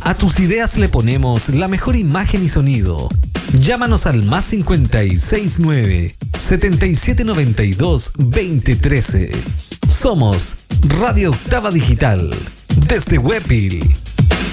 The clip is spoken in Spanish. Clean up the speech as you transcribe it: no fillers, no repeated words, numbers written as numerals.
A tus ideas le ponemos la mejor imagen y sonido. Llámanos al +569 7792 2013. Somos Radio Octava Digital, desde Huepil.